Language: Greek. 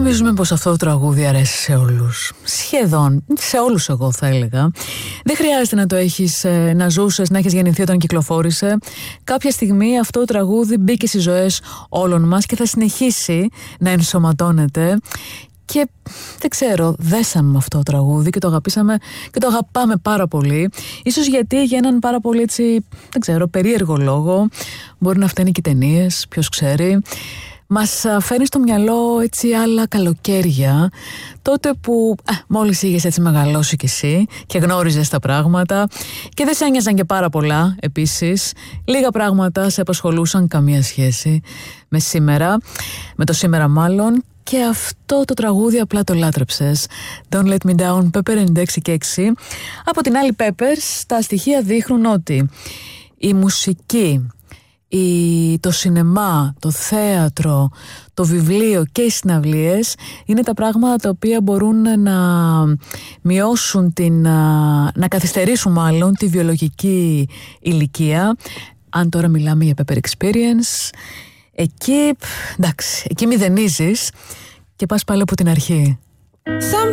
Νομίζουμε πως αυτό το τραγούδι αρέσει σε όλους. Σχεδόν, σε όλους εγώ θα έλεγα. Δεν χρειάζεται να το έχεις, να ζούσες, να έχεις γεννηθεί όταν κυκλοφόρησε. Κάποια στιγμή αυτό το τραγούδι μπήκε στις ζωές όλων μας και θα συνεχίσει να ενσωματώνεται. Και δεν ξέρω, δέσαμε με αυτό το τραγούδι και το αγαπήσαμε και το αγαπάμε πάρα πολύ. Ίσως γιατί για έναν πάρα πολύ έτσι, δεν ξέρω, περίεργο λόγο. Μπορεί να φταίνουν και οι ταινίες, ποιος ξέρει. Μας φέρνει στο μυαλό έτσι άλλα καλοκαίρια, τότε που μόλις είχες έτσι μεγαλώσει κι εσύ και γνώριζες τα πράγματα και δεν σε ένοιαζαν και πάρα πολλά επίσης. Λίγα πράγματα σε απασχολούσαν, καμία σχέση με σήμερα, με το σήμερα μάλλον. Και αυτό το τραγούδι απλά το λάτρεψες. Don't Let Me Down, Pepper 96 και 6. Από την άλλη Peppers, τα στοιχεία δείχνουν ότι η μουσική, το σινεμά, το θέατρο, το βιβλίο και οι συναυλίες είναι τα πράγματα τα οποία μπορούν να μειώσουν να καθυστερήσουν μάλλον τη βιολογική ηλικία. Αν τώρα μιλάμε για Pepper Experience, εκεί, εντάξει, εκεί μηδενίζεις και πας πάλι από την αρχή. Some